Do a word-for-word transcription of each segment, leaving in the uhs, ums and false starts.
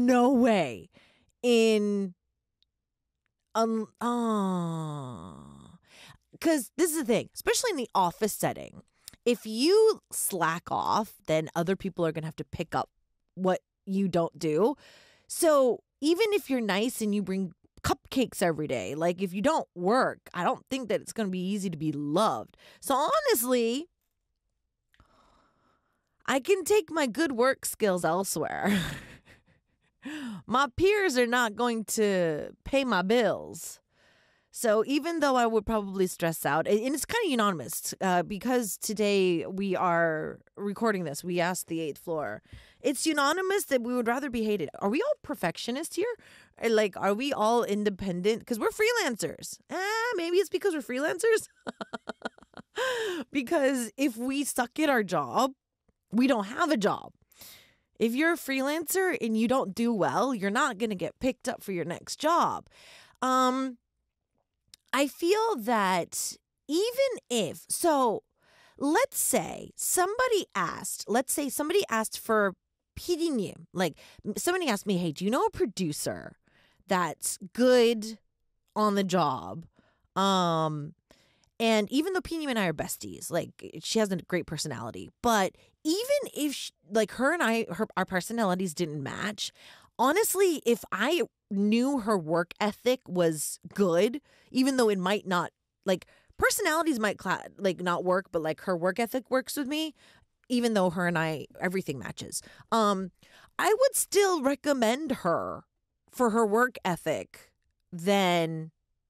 no way in um oh, because this is the thing, especially in the office setting. If you slack off, then other people are gonna have to pick up what you don't do. So even if you're nice and you bring cupcakes every day, like if you don't work, I don't think that it's gonna be easy to be loved. So honestly, I can take my good work skills elsewhere. My peers are not going to pay my bills. So even though I would probably stress out, and it's kind of unanimous uh, because today we are recording this, we asked the eighth floor. It's unanimous that we would rather be hated. Are we all perfectionists here? Or like, are we all independent? Because we're freelancers. Eh, maybe it's because we're freelancers. Because if we suck at our job, we don't have a job. If you're a freelancer and you don't do well, you're not going to get picked up for your next job. Um, I feel that even if, so let's say somebody asked, let's say somebody asked for 피디님, like somebody asked me, hey, do you know a producer that's good on the job? Um, and even though Pini and I are besties, like she has a great personality, but even if she, like her and I, her our personalities didn't match, honestly, if I knew her work ethic was good, even though it might not, like personalities might cla- like not work, but like her work ethic works with me, even though her and I, everything matches. Um, I would still recommend her for her work ethic than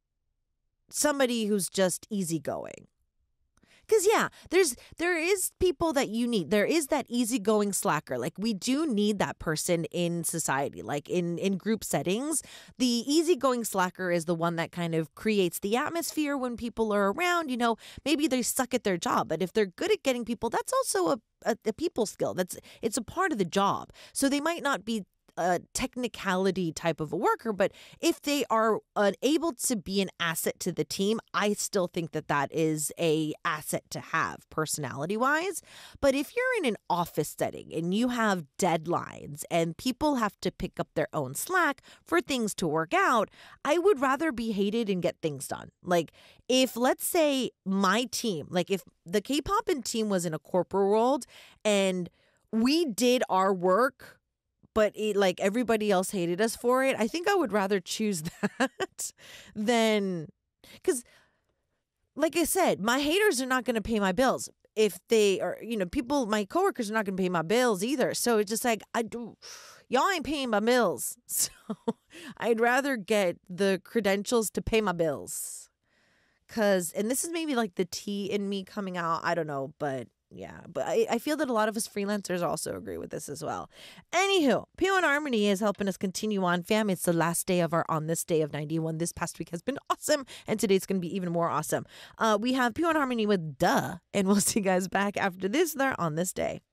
somebody who's just easygoing. Because, yeah, there's there is people that you need. There is that easygoing slacker. Like, we do need that person in society, like in, in group settings. The easygoing slacker is the one that kind of creates the atmosphere when people are around. You know, maybe they suck at their job, but if they're good at getting people, that's also a, a, a people skill. That's It's a part of the job. So they might not be a technicality type of a worker, but if they are unable to be an asset to the team, I still think that that is a asset to have personality wise. But if you're in an office setting and you have deadlines and people have to pick up their own slack for things to work out, I would rather be hated and get things done. Like if, let's say my team, like if the K-pop team was in a corporate world and we did our work, but it, like everybody else hated us for it, I think I would rather choose that than, because like I said, my haters are not going to pay my bills. If they are, you know, people, my coworkers are not going to pay my bills either. So it's just like, I do, y'all ain't paying my bills. So I'd rather get the credentials to pay my bills. Cause, and this is maybe like the T in me coming out. I don't know, but yeah, but I, I feel that a lot of us freelancers also agree with this as well. Anywho, P one Harmony is helping us continue on, fam. It's the last day of our On This Day of ninety-one. This past week has been awesome, and today's going to be even more awesome. Uh, we have P one Harmony with Duh, and we'll see you guys back after this there On This Day.